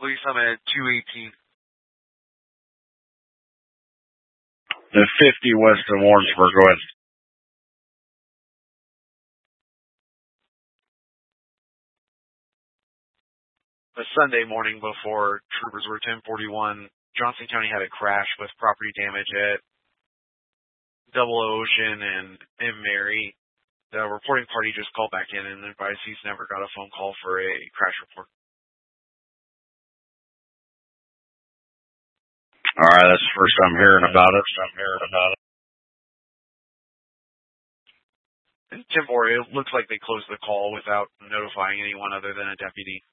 Police, I'm at 218. The 50 west of Warrensburg. Go ahead. A Sunday morning before troopers were 1041, Johnson County had a crash with property damage at Double Ocean and Mary. The reporting party just called back in and advised he's never got a phone call for a crash report. All right, that's the first I'm hearing about it. And 10-4, it looks like they closed the call without notifying anyone other than a deputy.